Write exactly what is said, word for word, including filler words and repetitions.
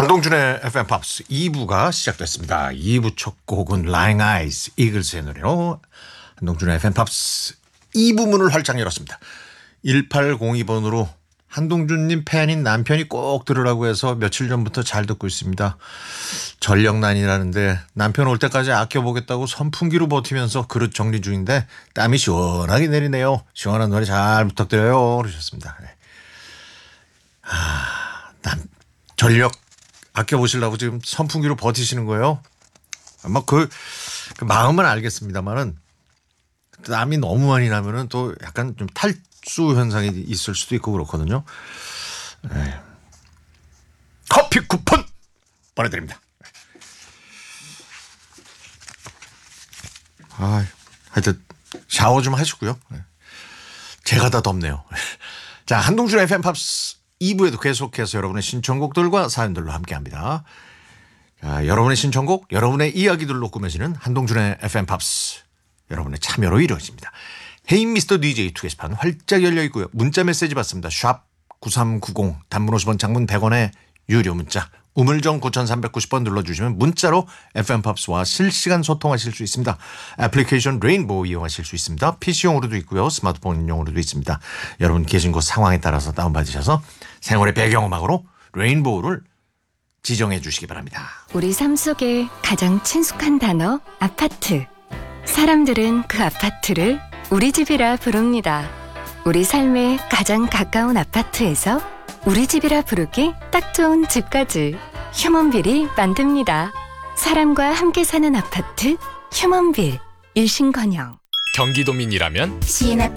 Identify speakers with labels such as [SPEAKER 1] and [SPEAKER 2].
[SPEAKER 1] 한동준의 에프엠 팝스 이 부가 시작됐습니다. 이 부 첫 곡은 Lying Eyes, 이글스의 노래로 한동준의 에프엠 팝스 이 부 문을 활짝 열었습니다. 일팔공이 번으로 한동준님 팬인 남편이 꼭 들으라고 해서 며칠 전부터 잘 듣고 있습니다. 전력난이라는데 남편 올 때까지 아껴보겠다고 선풍기로 버티면서 그릇 정리 중인데 땀이 시원하게 내리네요. 시원한 노래 잘 부탁드려요. 그러셨습니다. 네. 아, 남, 전력 아껴보시려고 지금 선풍기로 버티시는 거예요? 아마 그, 그 마음은 알겠습니다만은 땀이 너무 많이 나면은 또 약간 좀 탈수 현상이 있을 수도 있고 그렇거든요. 네. 커피 쿠폰 보내드립니다. 아, 하여튼 샤워 좀 하시고요. 제가 다 덥네요. 자, 한동준 에프엠 팝스 이 부에도 계속해서 여러분의 신청곡들과 사연들로 함께합니다. 자, 여러분의 신청곡, 여러분의 이야기들로 꾸며지는 한동준의 에프엠 팝스. 여러분의 참여로 이루어집니다. 헤이 미스터 디제이 투게시판 활짝 열려 있고요. 문자 메시지 받습니다. 샵 구삼구공 단문 오십 원 장문 백 원의 유료 문자 우물정 구삼구공 번 눌러주시면 문자로 에프엠 팝스와 실시간 소통하실 수 있습니다. 애플리케이션 레인보우 이용하실 수 있습니다. 피씨용으로도 있고요. 스마트폰용으로도 있습니다. 여러분 계신 곳 상황에 따라서 다운받으셔서 생활의 배경음악으로 레인보우를 지정해 주시기 바랍니다.
[SPEAKER 2] 우리 삶 속에 가장 친숙한 단어 아파트. 사람들은 그 아파트를 우리 집이라 부릅니다. 우리 삶에 가장 가까운 아파트에서 우리 집이라 부르기 딱 좋은 집까지 휴먼빌이 만듭니다. 사람과 함께 사는 아파트 휴먼빌. 일신건영.
[SPEAKER 3] 경기도민이라면
[SPEAKER 2] 씨엔에프